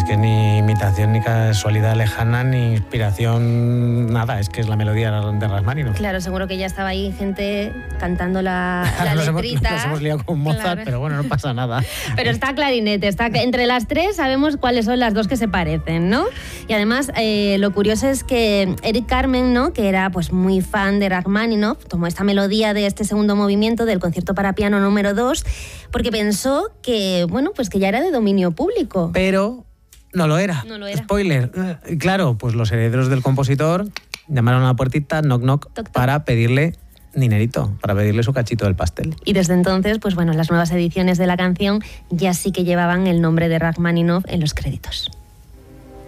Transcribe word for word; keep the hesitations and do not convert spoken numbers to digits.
que ni imitación, ni casualidad lejana, ni inspiración, nada, es que es la melodía de Rachmaninoff. Claro, seguro que ya estaba ahí gente cantando la, la nos letrita. Hemos, nos hemos liado con Mozart, claro. Pero bueno, no pasa nada. Pero está clarinete, está entre las tres sabemos cuáles son las dos que se parecen, ¿no? Y además, eh, lo curioso es que Eric Carmen, ¿no?, que era pues muy fan de Rachmaninoff, tomó esta melodía de este segundo movimiento del concierto para piano número dos, porque pensó que, bueno, pues que ya era de dominio público. Pero no lo era. No lo era. Spoiler. Claro, pues los herederos del compositor llamaron a la puertita, knock knock, toc, toc. para pedirle dinerito, para pedirle su cachito del pastel. Y desde entonces, pues bueno, las nuevas ediciones de la canción ya sí que llevaban el nombre de Rachmaninoff en los créditos.